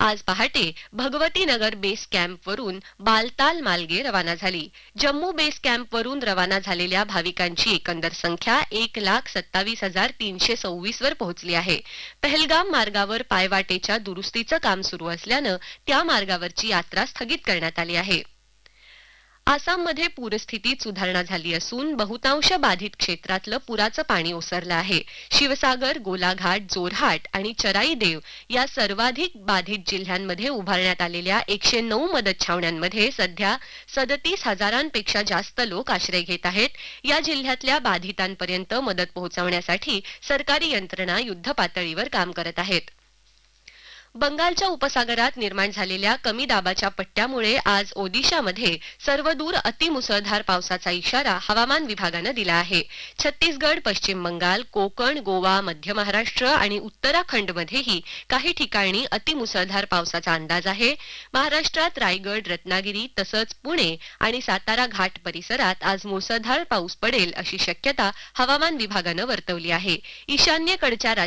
आज पहाटे भगवती नगर बेस कॅम्पवरून बालताल मार्गे रवाना झाली. जम्मू बेस कॅम्पवरून रवाना झालेल्या भाविकांची एकंदर संख्या 1,27,326 वर पोहोचली आहे. पहलगाम मार्गावर पायवाटेच्या दुरुस्तीचं काम सुरू असल्यानं त्या मार्गावरची यात्रा स्थगित करण्यात आली आहे. आसाममध्ये पूरस्थितीत सुधारणा झाली असून बहुतांश बाधित क्षेत्रातलं पुराचं पाणी ओसरलं आहे. शिवसागर, गोलाघाट, जोरहाट आणि चराईदेव या सर्वाधिक बाधित जिल्ह्यांमध्ये उभारण्यात आलेल्या 109 मदत छावण्यांमध्ये सध्या 37,000पेक्षा जास्त लोक आश्रय घेत आहेत. या जिल्ह्यातल्या बाधितांपर्यंत मदत पोहोचवण्यासाठी सरकारी यंत्रणा युद्धपातळीवर काम करत आहेत. बंगालच्या उपसागरात निर्माण झालेल्या कमी दाबाच्या पट्ट्यामुळे आज ओदिशामध्ये सर्वदूर अतिमुसळधार पावसाचा इशारा हवामान विभागानं दिला आहे. छत्तीसगड, पश्चिम बंगाल, कोकण, गोवा, मध्य महाराष्ट्र आणि उत्तराखंडमध्येही काही ठिकाणी अतिमुसळधार पावसाचा अंदाज आहे. महाराष्ट्रात रायगड, रत्नागिरी तसंच पुणे आणि सातारा घाट परिसरात आज मुसळधार पाऊस पडेल अशी शक्यता हवामान विभागानं वर्तवली आहे. ईशान्येकडच्या